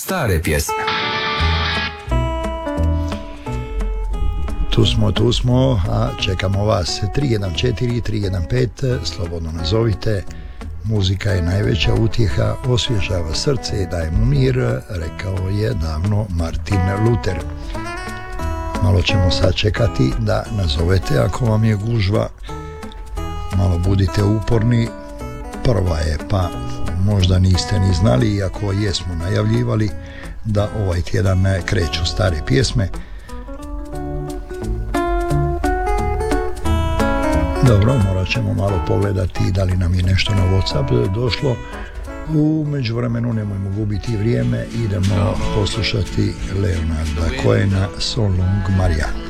stare pjesme. Tu smo, a čekamo vas. 314-315, slobodno nazovite. Muzika je najveća utjeha, osvježava srce i daje mu mir, rekao je davno Martin Luther. Malo ćemo sačekati da nazovete ako vam je gužva. Malo budite uporni. Prva je, pa možda niste ni znali, iako jesmo najavljivali da ovaj tjedan kreću stare pjesme. Dobro, morat ćemo malo pogledati da li nam je nešto na WhatsApp došlo. U međuvremenu nemojmo gubiti vrijeme, idemo poslušati Leonarda Cohena, So Long Marianne.